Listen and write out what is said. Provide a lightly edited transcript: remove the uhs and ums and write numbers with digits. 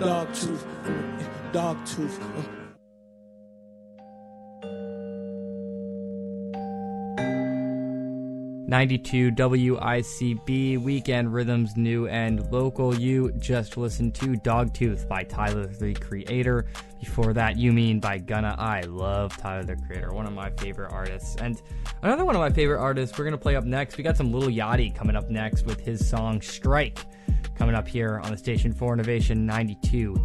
Dog tooth, dog tooth. 92 WICB, Weekend Rhythms, new and local. You just listened to Dogtooth by Tyler, the Creator. Before that, You Mean by Gunna. I love Tyler, the Creator, one of my favorite artists. And another one of my favorite artists we're going to play up next. We got some Lil Yachty coming up next with his song Strike, coming up here on the station for Innovation 92